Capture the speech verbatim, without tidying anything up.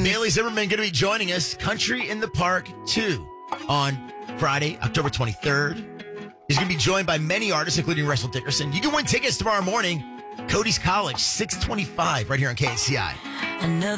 Bailey Zimmerman going to be joining us. Country in the Park two on Friday, October twenty-third. He's going to be joined by many artists, including Russell Dickerson. You can win tickets tomorrow morning. Cody's College, six twenty-five, right here on K S C I.